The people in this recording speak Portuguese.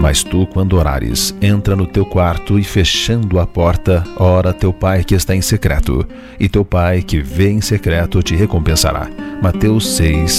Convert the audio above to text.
Mas tu, quando orares, entra no teu quarto e, fechando a porta, ora teu Pai que está em secreto, e teu Pai que vê em secreto te recompensará. Mateus 6,